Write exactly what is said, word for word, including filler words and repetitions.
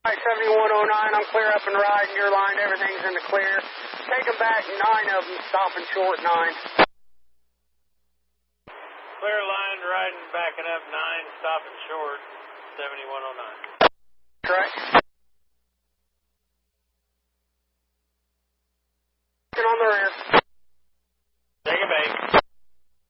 seventy-one oh nine, I'm clear up and riding your line. Everything's in the clear. Take them back, nine of them, stopping short, nine. Clear line, riding, backing up, nine, stopping short, seventy-one oh nine. Correct. On the rear.